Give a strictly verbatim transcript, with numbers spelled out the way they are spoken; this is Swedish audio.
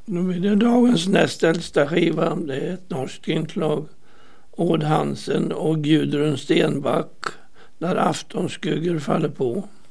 Nu blir det dagens näst äldsta skiva. Det är ett norskt inslag. Odd Hansen och Gudrun Stenback. När aftonskuggor faller på.